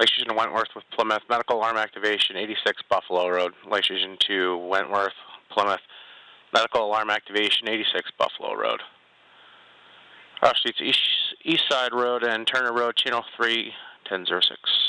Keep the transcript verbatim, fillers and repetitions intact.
Light station to Wentworth with Plymouth. Medical alarm activation, eighty-six Buffalo Road. Light station to Wentworth, Plymouth. Medical alarm activation, eighty-six Buffalo Road. Cross Streets, East, East Side Road and Turner Road, Channel three, ten oh six.